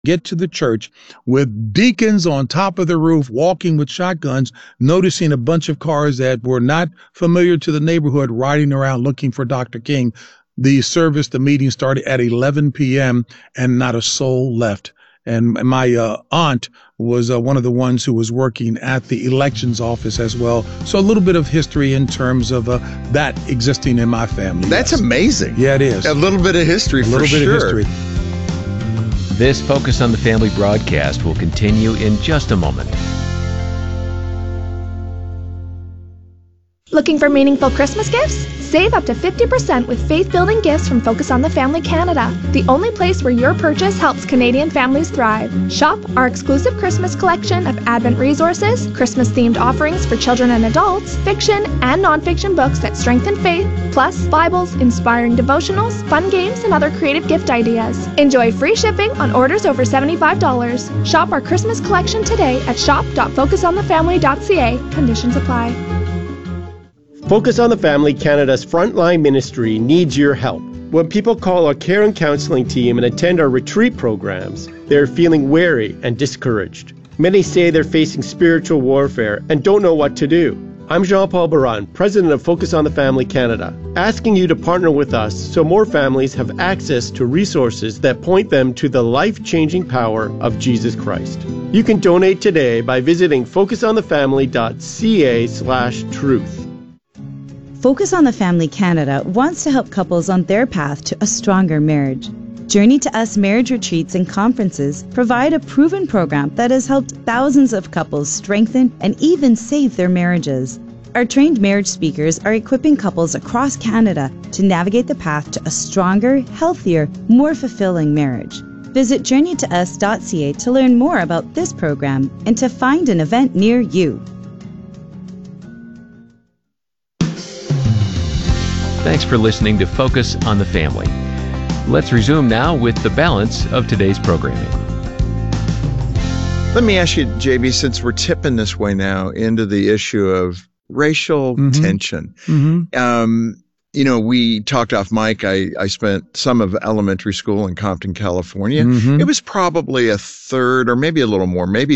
get to the church with deacons on top of the roof walking with shotguns, noticing a bunch of cars that were not familiar to the neighborhood riding around looking for Dr. King. The meeting started at 11 p.m. and not a soul left. And my aunt was one of the ones who was working at the elections office as well. So a little bit of history in terms of that existing in my family. That's amazing. Yeah, it is. A little bit of history, for sure. A little bit of history. This Focus on the Family broadcast will continue in just a moment. Looking for meaningful Christmas gifts? Save up to 50% with faith-building gifts from Focus on the Family Canada, the only place where your purchase helps Canadian families thrive. Shop our exclusive Christmas collection of Advent resources, Christmas-themed offerings for children and adults, fiction and non-fiction books that strengthen faith, plus Bibles, inspiring devotionals, fun games, and other creative gift ideas. Enjoy free shipping on orders over $75. Shop our Christmas collection today at shop.focusonthefamily.ca. Conditions apply. Focus on the Family Canada's frontline ministry needs your help. When people call our care and counseling team and attend our retreat programs, they are feeling weary and discouraged. Many say they're facing spiritual warfare and don't know what to do. I'm Jean-Paul Baran, President of Focus on the Family Canada, asking you to partner with us so more families have access to resources that point them to the life-changing power of Jesus Christ. You can donate today by visiting focusonthefamily.ca/truth. Focus on the Family Canada wants to help couples on their path to a stronger marriage. Journey to Us marriage retreats and conferences provide a proven program that has helped thousands of couples strengthen and even save their marriages. Our trained marriage speakers are equipping couples across Canada to navigate the path to a stronger, healthier, more fulfilling marriage. Visit journeytous.ca to learn more about this program and to find an event near you. Thanks for listening to Focus on the Family. Let's resume now with the balance of today's programming. Let me ask you, JB, since we're tipping this way now into the issue of racial tension. We talked off mic. I spent some of elementary school in Compton, California. It was probably a third or maybe a little more, maybe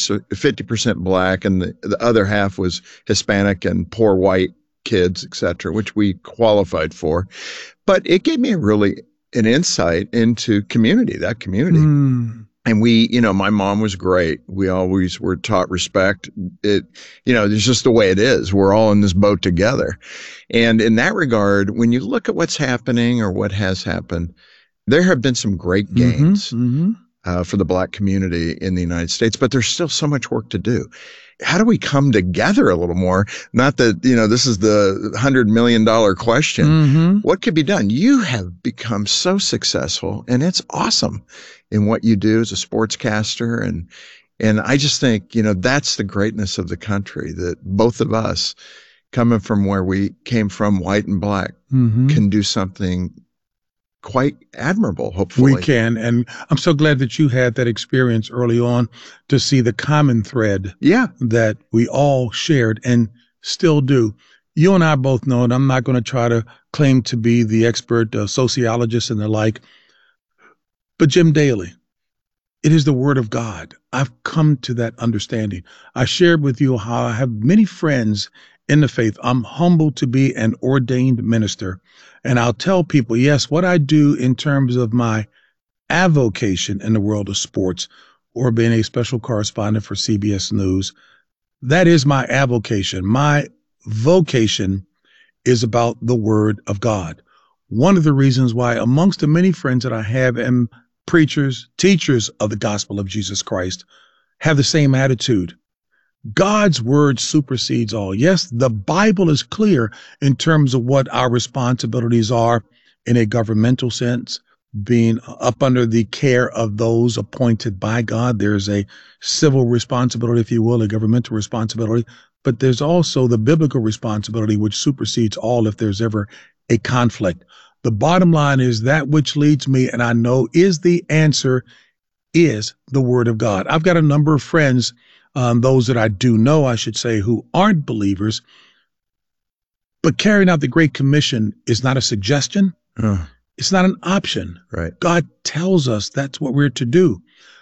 50% black, and the other half was Hispanic and poor white kids, et cetera, which we qualified for. But it gave me an insight into that community. And my mom was great. We always were taught respect. It's just the way it is. We're all in this boat together. And in that regard, when you look at what's happening or what has happened, there have been some great gains for the black community in the United States, but there's still so much work to do. How do we come together a little more? Not that, this is the $100 million question. What could be done? You have become so successful, and it's awesome in what you do as a sportscaster. And I just think, that's the greatness of the country, that both of us, coming from where we came from, white and black, can do something quite admirable, hopefully. We can. And I'm so glad that you had that experience early on to see the common thread that we all shared and still do. You and I both know, and I'm not going to try to claim to be the expert sociologist and the like, but Jim Daly, it is the Word of God. I've come to that understanding. I shared with you how I have many friends in the faith. I'm humbled to be an ordained minister. And I'll tell people, yes, what I do in terms of my avocation in the world of sports or being a special correspondent for CBS News, that is my avocation. My vocation is about the Word of God. One of the reasons why amongst the many friends that I have and preachers, teachers of the gospel of Jesus Christ have the same attitude. God's word supersedes all. Yes, the Bible is clear in terms of what our responsibilities are in a governmental sense, being up under the care of those appointed by God. There's a civil responsibility, if you will, a governmental responsibility, but there's also the biblical responsibility, which supersedes all if there's ever a conflict. The bottom line is that which leads me, and I know is the answer, is the Word of God. I've got a number of friends, those that I do know, I should say, who aren't believers, but carrying out the Great Commission is not a suggestion. It's not an option. Right. God tells us that's what we're to do.